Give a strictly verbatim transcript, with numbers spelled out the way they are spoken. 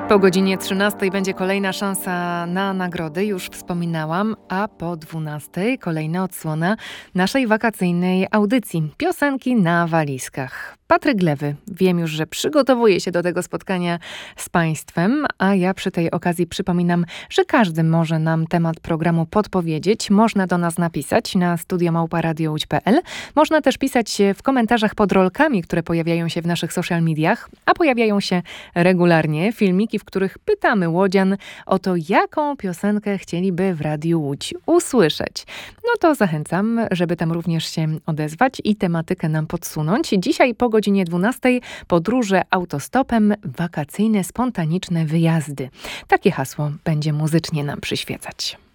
Po godzinie trzynastej będzie kolejna szansa na nagrody, już wspominałam, a po dwunastej kolejna odsłona naszej wakacyjnej audycji Piosenki na walizkach. Patryk Lewy, wiem już, że przygotowuje się do tego spotkania z Państwem, a ja przy tej okazji przypominam, że każdy może nam temat programu podpowiedzieć. Można do nas napisać na studio małpa radio łódź kropka pe el. Można też pisać w komentarzach pod rolkami, które pojawiają się w naszych social mediach, a pojawiają się regularnie filmiki, w których pytamy łodzian o to, jaką piosenkę chcieliby w Radiu Łódź usłyszeć. No to zachęcam, żeby tam również się odezwać i tematykę nam podsunąć. Dzisiaj po godzinie dwunastej podróże autostopem, wakacyjne, spontaniczne wyjazdy. Takie hasło będzie muzycznie nam przyświecać.